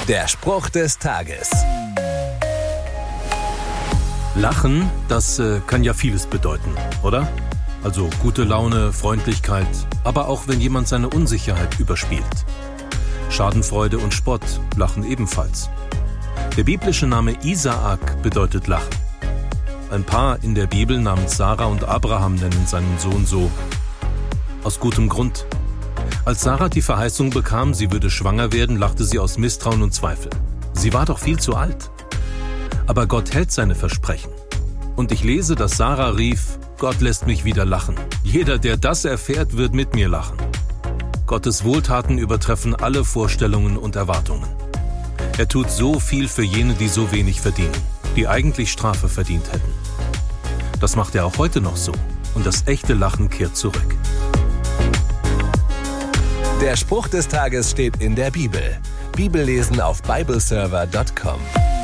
Der Spruch des Tages. Lachen, das kann ja vieles bedeuten, oder? Also gute Laune, Freundlichkeit, aber auch wenn jemand seine Unsicherheit überspielt. Schadenfreude und Spott, Lachen ebenfalls. Der biblische Name Isaak bedeutet Lachen. Ein Paar in der Bibel namens Sarah und Abraham nennen seinen Sohn so. Aus gutem Grund. Als Sarah die Verheißung bekam, sie würde schwanger werden, lachte sie aus Misstrauen und Zweifel. Sie war doch viel zu alt. Aber Gott hält seine Versprechen. Und ich lese, dass Sarah rief, Gott lässt mich wieder lachen. Jeder, der das erfährt, wird mit mir lachen. Gottes Wohltaten übertreffen alle Vorstellungen und Erwartungen. Er tut so viel für jene, die so wenig verdienen, die eigentlich Strafe verdient hätten. Das macht er auch heute noch so. Und das echte Lachen kehrt zurück. Der Spruch des Tages steht in der Bibel. Bibellesen auf bibleserver.com.